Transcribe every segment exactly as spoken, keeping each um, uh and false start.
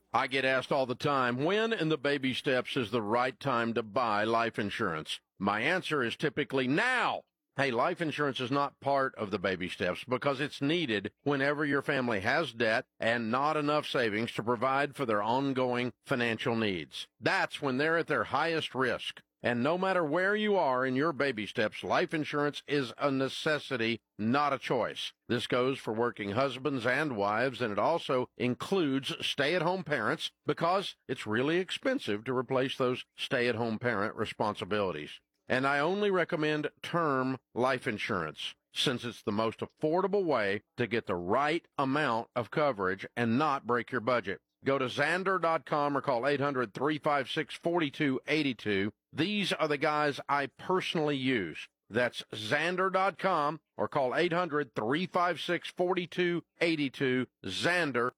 I get asked all the time, when in the baby steps is the right time to buy life insurance? My answer is typically now. Hey, life insurance is not part of the baby steps because it's needed whenever your family has debt and not enough savings to provide for their ongoing financial needs. That's when they're at their highest risk. And no matter where you are in your baby steps, life insurance is a necessity, not a choice. This goes for working husbands and wives, and it also includes stay-at-home parents because it's really expensive to replace those stay-at-home parent responsibilities. And I only recommend term life insurance since it's the most affordable way to get the right amount of coverage and not break your budget. Go to Zander dot com or call eight hundred, three five six, four two eight two. These are the guys I personally use. That's Zander dot com or call eight hundred, three five six, four two eight two. Zander.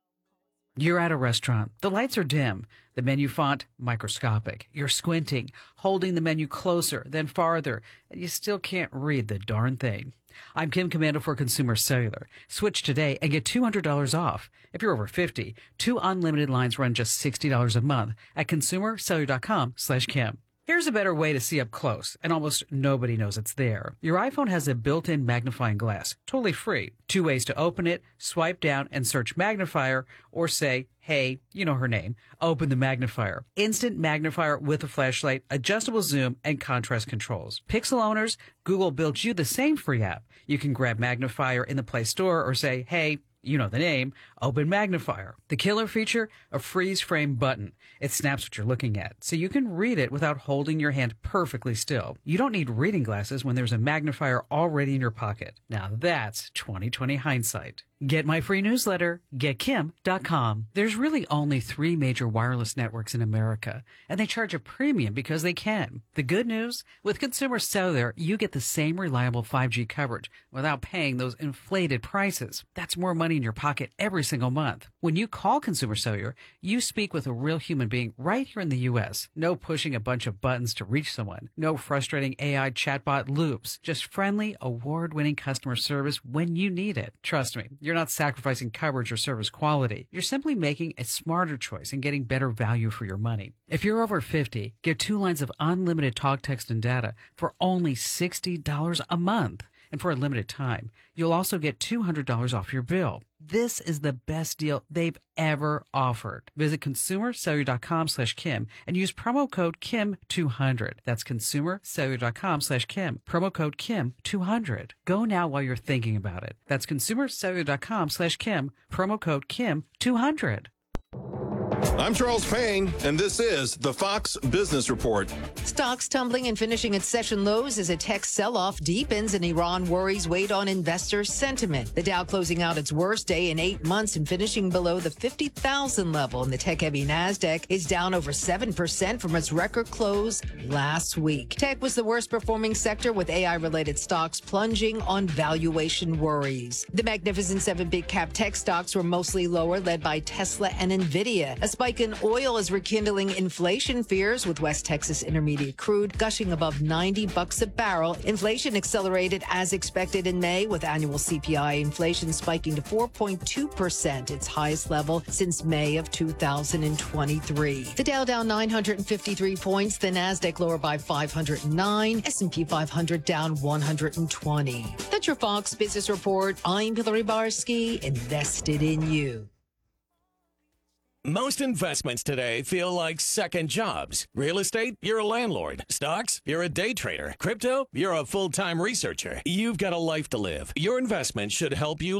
You're at a restaurant. The lights are dim. The menu font, microscopic. You're squinting, holding the menu closer, then farther, and you still can't read the darn thing. I'm Kim Commando for Consumer Cellular. Switch today and get two hundred dollars off. If you're over fifty, two unlimited lines run just sixty dollars a month at consumer cellular dot com slash Kim. Here's a better way to see up close, and almost nobody knows it's there. Your iPhone has a built-in magnifying glass, totally free. Two ways to open it: swipe down and search magnifier, or say, hey, you know her name, open the magnifier. Instant magnifier with a flashlight, adjustable zoom, and contrast controls. Pixel owners, Google built you the same free app. You can grab magnifier in the Play Store or say, hey, you know the name, open magnifier. The killer feature, a freeze frame button. It snaps what you're looking at, so you can read it without holding your hand perfectly still. You don't need reading glasses when there's a magnifier already in your pocket. Now that's twenty twenty hindsight. Get my free newsletter, get kim dot com. There's really only three major wireless networks in America, and they charge a premium because they can. The good news? With Consumer Cellular, you get the same reliable five G coverage without paying those inflated prices. That's more money in your pocket every single month. When you call Consumer Cellular, you speak with a real human being right here in the U S. No pushing a bunch of buttons to reach someone. No frustrating A I chatbot loops. Just friendly, award-winning customer service when you need it. Trust me, you're not sacrificing coverage or service quality. You're simply making a smarter choice and getting better value for your money. If you're over fifty, get two lines of unlimited talk, text, and data for only sixty dollars a month. And for a limited time, you'll also get two hundred dollars off your bill. This is the best deal they've ever offered. Visit consumer cellular dot com slash Kim and use promo code Kim two hundred. That's consumer cellular dot com slash Kim. Promo code Kim two hundred. Go now while you're thinking about it. That's consumer cellular dot com slash Kim. Promo code Kim two hundred. I'm Charles Payne, and this is the Fox Business Report. Stocks tumbling and finishing at session lows as a tech sell-off deepens and Iran worries weighed on investor sentiment. The Dow closing out its worst day in eight months and finishing below the fifty thousand level. And the tech-heavy NASDAQ is down over seven percent from its record close last week. Tech was the worst performing sector, with A I-related stocks plunging on valuation worries. The Magnificent Seven big-cap tech stocks were mostly lower, led by Tesla and NVIDIA. A spike in oil is rekindling inflation fears, with West Texas Intermediate crude gushing above ninety bucks a barrel. Inflation accelerated as expected in May, with annual C P I inflation spiking to four point two percent, its highest level since May of two thousand twenty-three. The Dow down nine hundred fifty-three points, the NASDAQ lower by five hundred nine, S and P five hundred down one hundred twenty. That's your Fox Business Report. I'm Hillary Barsky, invested in you. Most investments today feel like second jobs. Real estate, you're a landlord. Stocks, you're a day trader. Crypto, you're a full-time researcher. You've got a life to live. Your investment should help you